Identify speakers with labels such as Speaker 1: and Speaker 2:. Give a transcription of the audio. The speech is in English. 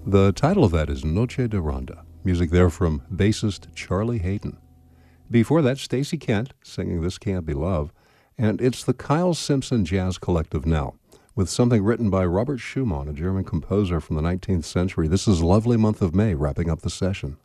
Speaker 1: The title of that is Noche de Ronda, music there from bassist Charlie Hayden. Before that, Stacey Kent singing This Can't Be Love, and it's the Kyle Simpson Jazz Collective now, with something written by Robert Schumann, a German composer from the 19th century. This is Lovely Month of May, wrapping up the session.